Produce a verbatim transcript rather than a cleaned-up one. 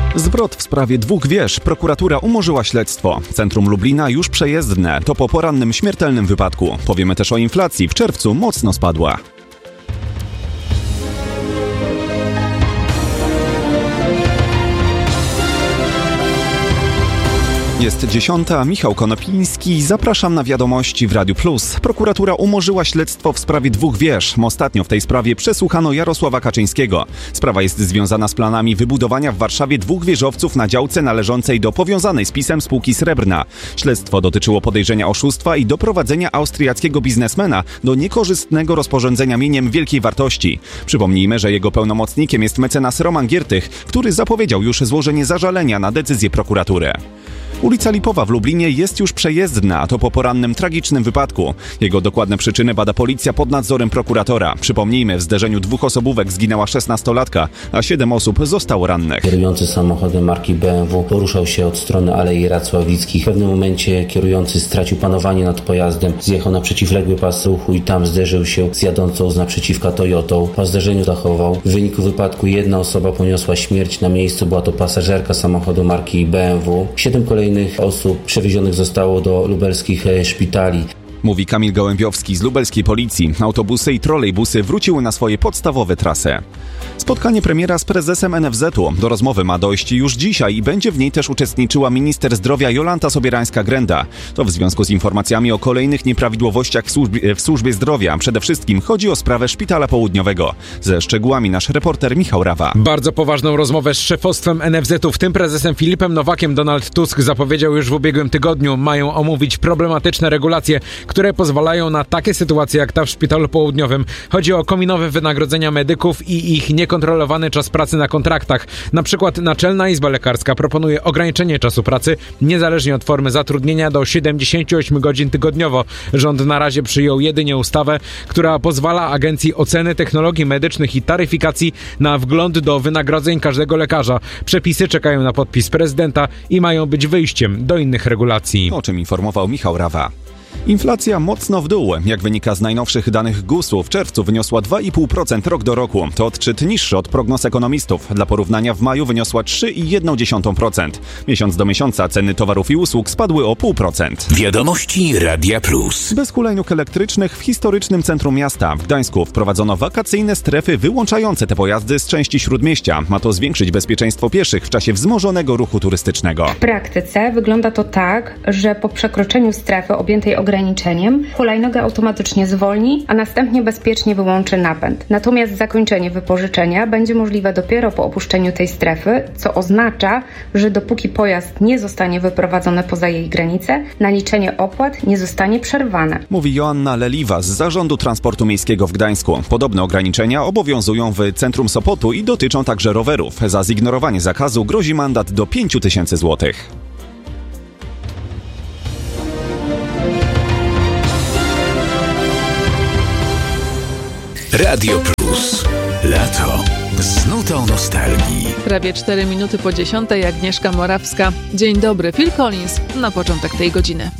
Zwrot w sprawie dwóch wież. Prokuratura umorzyła śledztwo. Centrum Lublina już przejezdne. To po porannym śmiertelnym wypadku. Powiemy też o inflacji. W czerwcu mocno spadła. Jest dziesiąta, Michał Konopiński, zapraszam na wiadomości w Radiu Plus. Prokuratura umorzyła śledztwo w sprawie dwóch wież. Ostatnio w tej sprawie przesłuchano Jarosława Kaczyńskiego. Sprawa jest związana z planami wybudowania w Warszawie dwóch wieżowców na działce należącej do powiązanej z PiS-em spółki Srebrna. Śledztwo dotyczyło podejrzenia oszustwa i doprowadzenia austriackiego biznesmena do niekorzystnego rozporządzenia mieniem wielkiej wartości. Przypomnijmy, że jego pełnomocnikiem jest mecenas Roman Giertych, który zapowiedział już złożenie zażalenia na decyzję prokuratury. Ulica Lipowa w Lublinie jest już przejezdna, a to po porannym tragicznym wypadku. Jego dokładne przyczyny bada policja pod nadzorem prokuratora. Przypomnijmy, w zderzeniu dwóch osobówek zginęła szesnastolatka, a siedem osób zostało rannych. Kierujący samochodem marki B M W poruszał się od strony Alei Racławickich. W pewnym momencie kierujący stracił panowanie nad pojazdem, zjechał na przeciwległy pas ruchu i tam zderzył się z jadącą z naprzeciwka Toyotą. Po zderzeniu zachował. W wyniku wypadku jedna osoba poniosła śmierć na miejscu, była to pasażerka samochodu marki B M W. Siedem kolejnych osób przewiezionych zostało do lubelskich szpitali. Mówi Kamil Gołębiowski z lubelskiej policji. Autobusy i trolejbusy wróciły na swoje podstawowe trasy. Spotkanie premiera z prezesem N F Z-u. Do rozmowy ma dojść już dzisiaj i będzie w niej też uczestniczyła minister zdrowia Jolanta Sobierańska-Grenda. To w związku z informacjami o kolejnych nieprawidłowościach w służbie, w służbie zdrowia. Przede wszystkim chodzi o sprawę Szpitala Południowego. Ze szczegółami nasz reporter Michał Rawa. Bardzo poważną rozmowę z szefostwem N F Z-u, w tym prezesem Filipem Nowakiem, Donald Tusk zapowiedział już w ubiegłym tygodniu. Mają omówić problematyczne regulacje, które pozwalają na takie sytuacje jak ta w Szpitalu Południowym. Chodzi o kominowe wynagrodzenia medyków i ich niekontrolowany czas pracy na kontraktach. Na przykład Naczelna Izba Lekarska proponuje ograniczenie czasu pracy niezależnie od formy zatrudnienia do siedemdziesiąt osiem godzin tygodniowo. Rząd na razie przyjął jedynie ustawę, która pozwala Agencji Oceny Technologii Medycznych i Taryfikacji na wgląd do wynagrodzeń każdego lekarza. Przepisy czekają na podpis prezydenta i mają być wyjściem do innych regulacji. O czym informował Michał Rawa. Inflacja mocno w dół. Jak wynika z najnowszych danych gusu, w czerwcu wyniosła dwa i pół procent rok do roku. To odczyt niższy od prognoz ekonomistów. Dla porównania w maju wyniosła trzy i jedną dziesiątą procent. Miesiąc do miesiąca ceny towarów i usług spadły o pół procent. Wiadomości Radia Plus. Bez hulajnóg elektrycznych w historycznym centrum miasta w Gdańsku wprowadzono wakacyjne strefy wyłączające te pojazdy z części Śródmieścia. Ma to zwiększyć bezpieczeństwo pieszych w czasie wzmożonego ruchu turystycznego. W praktyce wygląda to tak, że po przekroczeniu strefy objętej ograniczeniem hulajnoga automatycznie zwolni, a następnie bezpiecznie wyłączy napęd. Natomiast zakończenie wypożyczenia będzie możliwe dopiero po opuszczeniu tej strefy, co oznacza, że dopóki pojazd nie zostanie wyprowadzony poza jej granice, naliczenie opłat nie zostanie przerwane. Mówi Joanna Leliwa z Zarządu Transportu Miejskiego w Gdańsku. Podobne ograniczenia obowiązują w centrum Sopotu i dotyczą także rowerów. Za zignorowanie zakazu grozi mandat do pięć tysięcy złotych. Radio Plus. Lato. Z nutą nostalgii. Prawie cztery minuty po dziesiątej, Agnieszka Morawska. Dzień dobry, Phil Collins na początek tej godziny.